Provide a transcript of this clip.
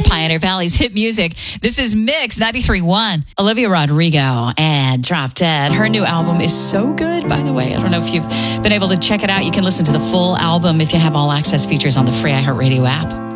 Pioneer Valley's hit music. This is Mix 93.1. Olivia Rodrigo and Drop Dead. Her new album is so good, by the way. I don't know if you've been able to check it out. You can listen to the full album if you have All Access features on the free iHeartRadio app.